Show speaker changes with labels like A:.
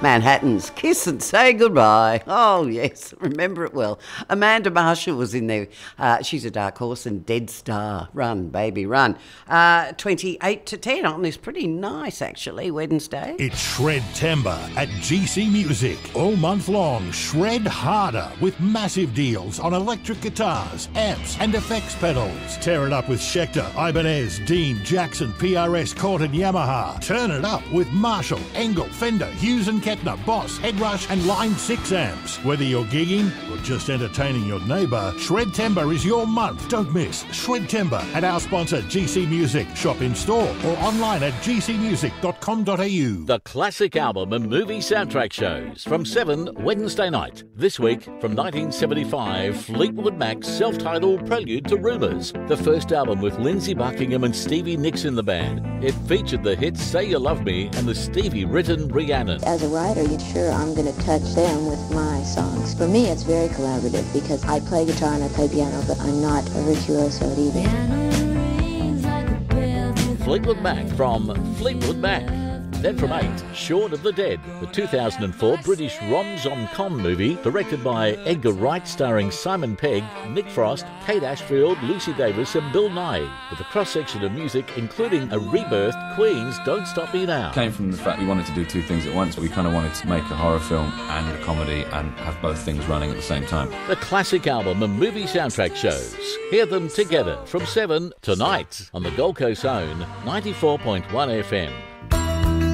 A: Manhattan's Kiss and Say Goodbye. Oh, yes, remember it well. Amanda Marshall was in there. She's a dark horse, and Dead Star. Run, baby, run. 28 to 10 on this pretty nice, actually, Wednesday.
B: It's Shred-Tember at GC Music. All month long, shred harder with massive deals on electric guitars, amps and effects pedals. Tear it up with Schecter, Ibanez, Dean, Jackson, PRS, Cort and Yamaha. Turn it up with Marshall, Engel, Fender, Hughes and Kettner, Boss, Headrush and Line 6 amps. Whether you're gigging or just entertaining your neighbour, Shred-Tember is your month. Don't miss Shred-Tember at our sponsor GC Music. Shop in store or online at gcmusic.com.au.
C: The classic album and movie soundtrack shows from 7 Wednesday night. This week from 1975, Fleetwood Mac's self-titled Prelude to Rumours, the first album with Lindsey Buckingham and Stevie Nicks in the band. It featured the hits Say You Love Me and the Stevie-written Rhiannon.
D: As a writer, you're sure I'm going to touch them with my songs. For me, it's very collaborative because I play guitar and I play piano, but I'm not a virtuoso at either.
C: Fleetwood Mac from Fleetwood Mac. Then from 8, Shaun of the Dead, the 2004 British rom-com movie directed by Edgar Wright, starring Simon Pegg, Nick Frost, Kate Ashfield, Lucy Davis and Bill Nighy, with a cross-section of music including a rebirthed Queen's Don't Stop Me Now.
E: Came from the fact we wanted to do two things at once. We kind of wanted to make a horror film and a comedy and have both things running at the same time.
C: The classic album and movie soundtrack shows. Hear them together from 7 tonight on the Gold Coast's own 94.1 FM.